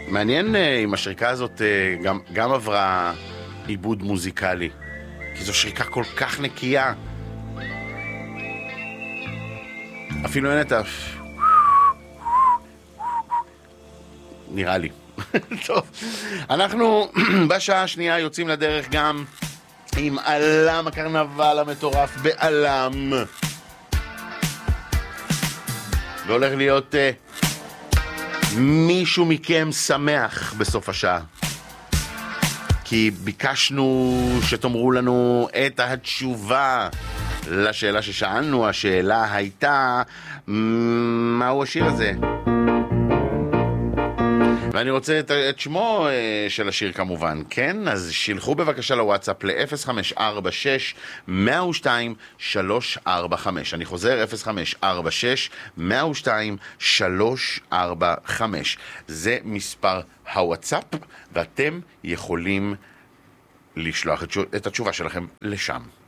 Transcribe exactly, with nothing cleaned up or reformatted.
מעניין אם השריקה הזאת גם, גם עברה עיבוד מוזיקלי, כי זו שריקה כל כך נקייה. אפילו אין את ה... נראה לי. טוב, אנחנו בשעה השנייה יוצאים לדרך גם עם עלם הקרנבל המטורף בעלם. והולך להיות uh, מישהו מכם שמח בסוף השעה. כי ביקשנו שתאמרו לנו את התשובה לשאלה ששאלנו. השאלה הייתה, מהו השיר הזה? ואני רוצה את, את שמו uh, של השיר כמובן, כן? אז שילחו בבקשה לוואטסאפ ל-אפס חמש ארבע שש מאה ושתיים שלוש ארבע חמש. אני חוזר, אפס חמש ארבע שש מאה ושתיים שלוש ארבע חמש. זה מספר הוואטסאפ, ואתם יכולים לשלוח את, את התשובה שלכם לשם.